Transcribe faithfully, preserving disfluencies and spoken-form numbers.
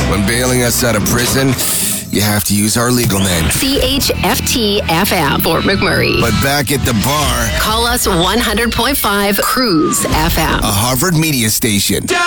When bailing us out of prison, you have to use our legal name. C H F T F M, Fort McMurray. But back at the bar, call us one hundred point five Cruise F M. a Harvard media station.